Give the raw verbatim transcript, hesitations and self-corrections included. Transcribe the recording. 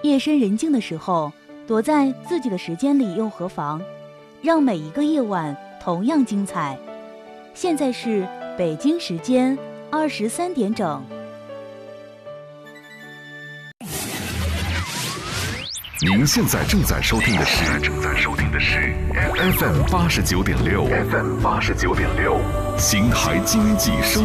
夜深人静的时候，躲在自己的时间里又何妨？让每一个夜晚同样精彩。现在是北京时间二十三点整。 您现在正在收听的是正在收听的是 F M 八十九点六 F M 八十九点六，邢台经济生